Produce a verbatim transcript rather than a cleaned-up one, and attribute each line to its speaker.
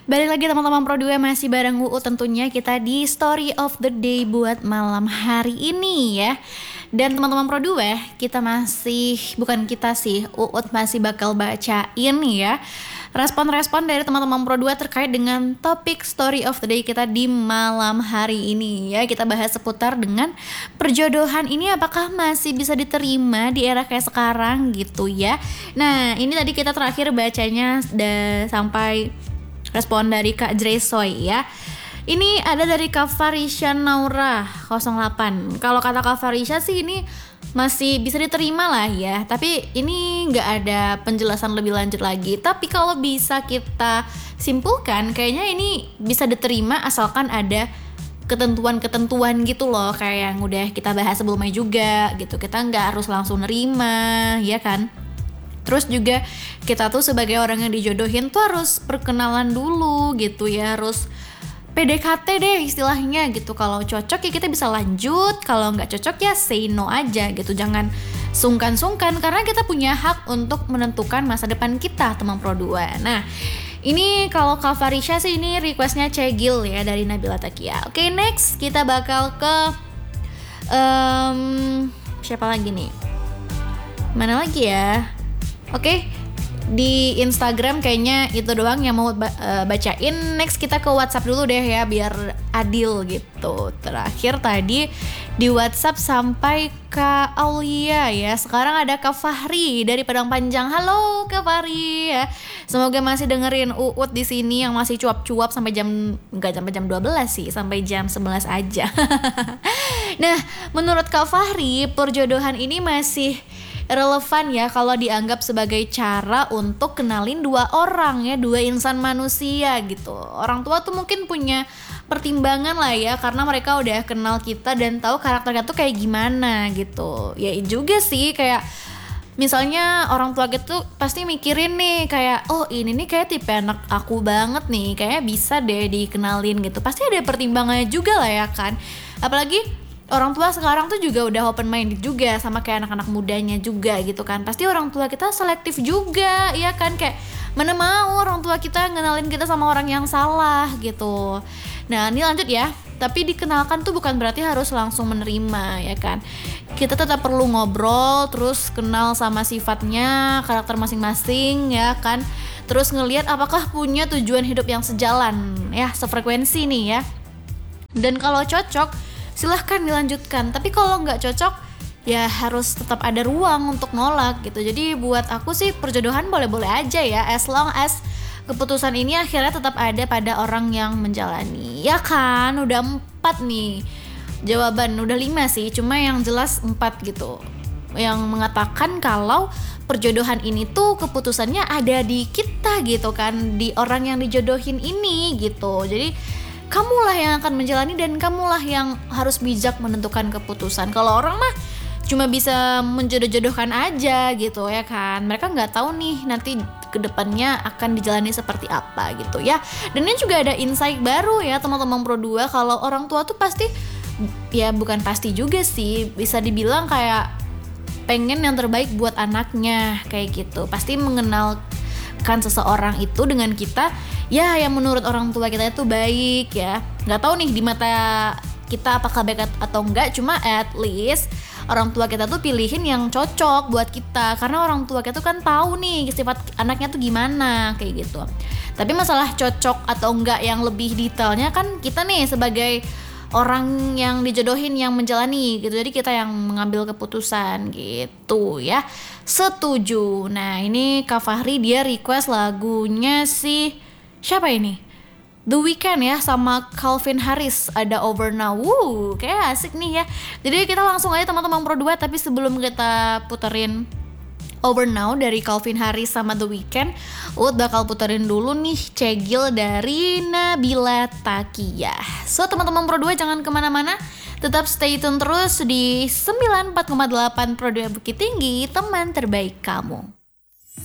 Speaker 1: Balik lagi teman-teman Pro dua, masih bareng Uut tentunya kita di Story of the Day buat malam hari ini ya. Dan teman-teman Pro dua, kita masih, bukan kita sih, Uut masih bakal bacain ya respon-respon dari teman-teman Pro dua terkait dengan topik Story of the Day kita di malam hari ini ya. Kita bahas seputar dengan perjodohan ini apakah masih bisa diterima di era kayak sekarang gitu ya. Nah ini tadi kita terakhir bacanya udah sampai respon dari Kak Dresoy ya. Ini ada dari Kak Farisha Naura nol delapan. Kalau kata Kak Farisha sih ini masih bisa diterima lah ya. Tapi ini gak ada penjelasan lebih lanjut lagi. Tapi kalau bisa kita simpulkan, kayaknya ini bisa diterima asalkan ada ketentuan-ketentuan gitu loh. Kayak yang udah kita bahas sebelumnya juga gitu. Kita gak harus langsung nerima ya kan. Terus juga kita tuh sebagai orang yang dijodohin tuh harus perkenalan dulu gitu ya. Harus P D K T deh istilahnya gitu. Kalau cocok ya kita bisa lanjut, kalau nggak cocok ya say no aja gitu. Jangan sungkan-sungkan karena kita punya hak untuk menentukan masa depan kita teman Pro dua. Nah ini kalau Kak Farisha sih ini requestnya Cegil ya dari Nabila Takia. Oke next kita bakal ke um, siapa lagi nih? Mana lagi ya? Oke, di Instagram kayaknya itu doang yang mau uh, bacain. Next kita ke WhatsApp dulu deh ya biar adil gitu. Terakhir tadi di WhatsApp sampai Kak Aulia ya. Sekarang ada Kak Fahri dari Padang Panjang. Halo Kak Fahri ya. Semoga masih dengerin Uut di sini yang masih cuap-cuap sampai jam enggak sampai jam dua belas sih, sampai jam sebelas aja. Nah, menurut Kak Fahri, perjodohan ini masih relevan ya kalau dianggap sebagai cara untuk kenalin dua orang ya, dua insan manusia gitu. Orang tua tuh mungkin punya pertimbangan lah ya karena mereka udah kenal kita dan tahu karakternya tuh kayak gimana gitu. Ya juga sih kayak misalnya orang tua gitu pasti mikirin nih kayak oh ini nih kayak tipe anak aku banget nih, kayaknya bisa deh dikenalin gitu. Pasti ada pertimbangannya juga lah ya kan. Apalagi orang tua sekarang tuh juga udah open minded juga sama kayak anak-anak mudanya juga gitu kan. Pasti orang tua kita selektif juga ya kan, kayak mana mau orang tua kita ngenalin kita sama orang yang salah gitu. Nah ini lanjut ya, tapi dikenalkan tuh bukan berarti harus langsung menerima ya kan. Kita tetap perlu ngobrol, terus kenal sama sifatnya, karakter masing-masing ya kan. Terus ngelihat apakah punya tujuan hidup yang sejalan ya, sefrekuensi nih ya. Dan kalau cocok silahkan dilanjutkan, tapi kalau nggak cocok ya harus tetap ada ruang untuk nolak gitu. Jadi buat aku sih perjodohan boleh-boleh aja ya, as long as keputusan ini akhirnya tetap ada pada orang yang menjalani ya kan. Udah empat nih jawaban, udah lima sih, cuma yang jelas empat gitu yang mengatakan kalau perjodohan ini tuh keputusannya ada di kita gitu kan, di orang yang dijodohin ini gitu. Jadi kamulah yang akan menjalani dan kamulah yang harus bijak menentukan keputusan. Kalau orang mah cuma bisa menjodoh-jodohkan aja gitu ya kan. Mereka nggak tahu nih nanti kedepannya akan dijalani seperti apa gitu ya. Dan ini juga ada insight baru ya teman-teman Pro dua. Kalau orang tua tuh pasti, ya bukan pasti juga sih, bisa dibilang kayak pengen yang terbaik buat anaknya kayak gitu. Pasti mengenalkan seseorang itu dengan kita ya yang menurut orang tua kita itu baik ya. Nggak tahu nih di mata kita apakah baik atau enggak, cuma at least orang tua kita tuh pilihin yang cocok buat kita karena orang tua kita tuh kan tahu nih sifat anaknya tuh gimana kayak gitu. Tapi masalah cocok atau enggak yang lebih detailnya kan kita nih sebagai orang yang dijodohin yang menjalani gitu. Jadi kita yang mengambil keputusan gitu ya. Setuju. Nah ini Kak Fahri dia request lagunya si siapa ini? The Weeknd ya sama Calvin Harris, ada Over Now. Wuh, kayak asik nih ya. Jadi kita langsung aja teman-teman Pro dua, tapi sebelum kita puterin Over Now dari Calvin Harris sama The Weeknd, Uut bakal puterin dulu nih Cegil dari Nabila Takia. So teman-teman Pro dua jangan kemana-mana, tetap stay tune terus di sembilan puluh empat koma delapan Pro dua Bukit Tinggi, teman terbaik kamu.